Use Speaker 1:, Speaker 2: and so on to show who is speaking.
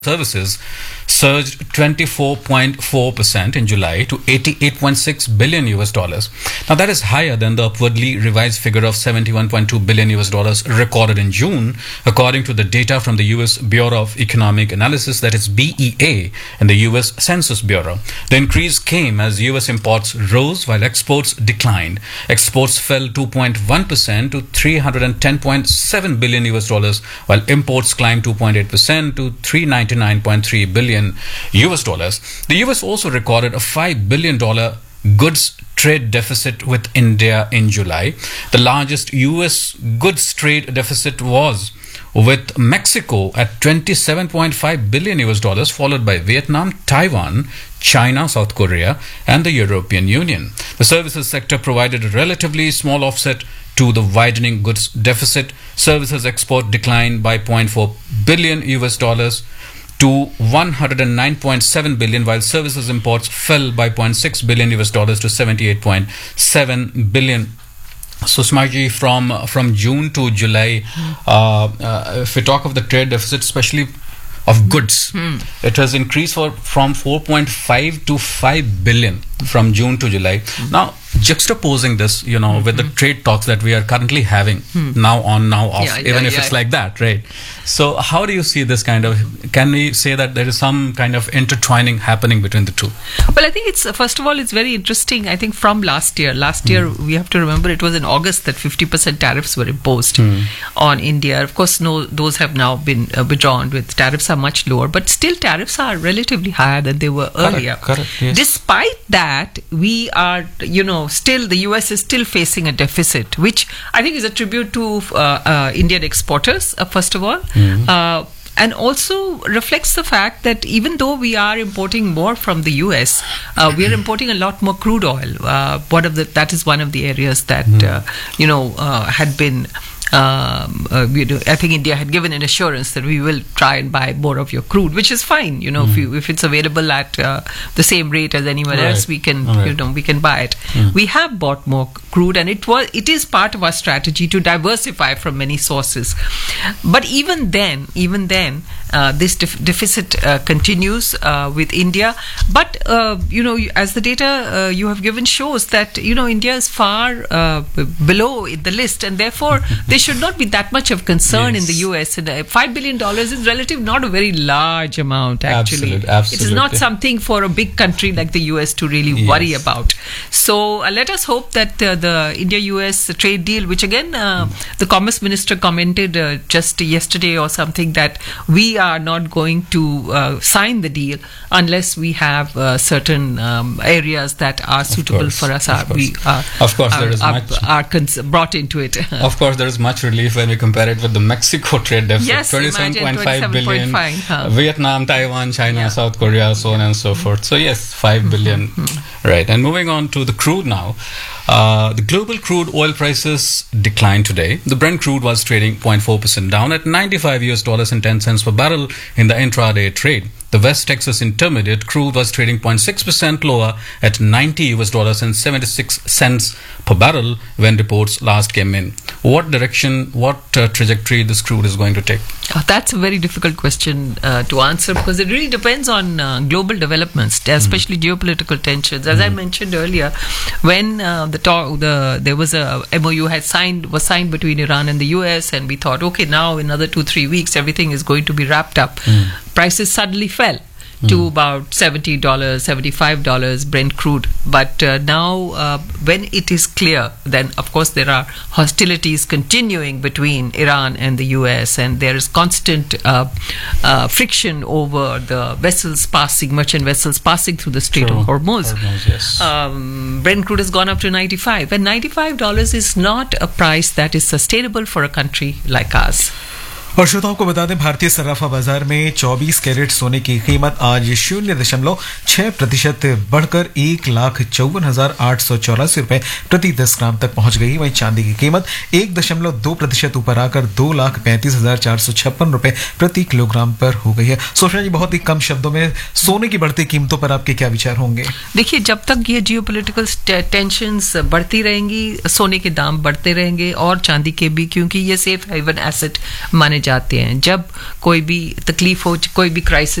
Speaker 1: services surged 24.4% in July to 88.6 billion US dollars. Now that is higher than the upwardly revised figure of 71.2 billion US dollars recorded in June, according to the data from the US Bureau of Economic Analysis, that is BEA, and the US Census Bureau. The increase came as US imports rose while exports declined. Exports fell 2.1% to 310.7 billion US dollars, while imports climbed 2.8% to 399.3 billion US dollars. The US also recorded a $5 billion goods trade deficit with India in July. The largest US goods trade deficit was with Mexico at 27.5 billion US dollars, followed by Vietnam, Taiwan, China, South Korea, and the European Union. The services sector provided a relatively small offset to the widening goods deficit. Services export declined by 0.4 billion US dollars to 109.7 billion, while services imports fell by 0.6 billion US dollars to 78.7 billion. So, Smarji, from June to July, if we talk of the trade deficit, especially of goods, it has increased from 4.5 to 5 billion from June to July. Now, juxtaposing this, with the trade talks that we are currently having, now on, now off, even if it's like that, right? So, how do you see this kind of? Can we say that there is some kind of intertwining happening between the two?
Speaker 2: Well, I think it's first of all, it's very interesting. I think from last year, we have to remember it was in August that 50% tariffs were imposed on India. Of course, no, those have now been withdrawn. With tariffs are much lower, but still tariffs are relatively higher than they were earlier.
Speaker 1: Correct, yes.
Speaker 2: Despite that, we are, still the US is still facing a deficit, which I think is a tribute to Indian exporters, first of all. And also reflects the fact that even though we are importing more from the US, we are importing a lot more crude oil. That is one of the areas that had been. I think India had given an assurance that we will try and buy more of your crude, which is fine. If it's available at the same rate as anywhere else, we can we can buy it. We have bought more crude, and it is part of our strategy to diversify from many sources. But even then, this deficit continues with India. But as the data you have given shows that India is far below in the list, and therefore there should not be that much of concern in the US. And $5 billion is not a very large amount, actually.
Speaker 1: Absolutely.
Speaker 2: It is not something for a big country like the US to really worry about. So let us hope that the India-US trade deal, which again the Commerce Minister commented just yesterday or something, that we are not going to sign the deal unless we have certain areas that are suitable for us. Brought into it.
Speaker 1: Of course, there is much relief when we compare it with the Mexico trade deficit.
Speaker 2: Yes,
Speaker 1: 27.5 billion. Vietnam, Taiwan, China, South Korea, so on and so forth. So yes, 5 billion. Right. And moving on to the crude now. The global crude oil prices declined today. The Brent crude was trading 0.4% down at $95.10 per barrel in the intraday trade. The West Texas Intermediate crude was trading 0.6% lower at $90.76 per barrel when reports last came in. What trajectory this crude is going to take?
Speaker 2: That's a very difficult question to answer, because it really depends on global developments, especially geopolitical tensions. As I mentioned earlier, when there was a MOU was signed between Iran and the US, and we thought, okay, now in another 2-3 weeks everything is going to be wrapped up. Prices suddenly fell to about $70, $75 Brent crude. But now, when it is clear, then of course there are hostilities continuing between Iran and the US, and there is constant friction over the merchant vessels passing through the Strait of Hormuz.
Speaker 1: Yes.
Speaker 2: Brent crude has gone up to $95, and $95 is not a price that is sustainable for a country like ours.
Speaker 3: और श्रोताओं को बता दें, भारतीय सर्राफा बाजार में 24 carat सोने की कीमत आज 0.6% बढ़कर 1,54,884 रुपए प्रति 10 ग्राम तक पहुंच गई। वहीं चांदी की कीमत 1.2% ऊपर आकर 2,35,456 रुपए प्रति किलोग्राम पर हो गई है। सोशना जी, बहुत ही कम शब्दों में सोने की बढ़ती कीमतों पर आपके क्या विचार होंगे?
Speaker 2: देखिए, जब तक ये जियोपॉलिटिकल टेंशंस बढ़ती रहेंगी, सोने के दाम बढ़ते रहेंगे और चांदी के भी, क्योंकि ये सेफ हेवन एसेट माने में जाते हैं, जब कोई भी तकलीफ हो, कोई भी क्राइसिस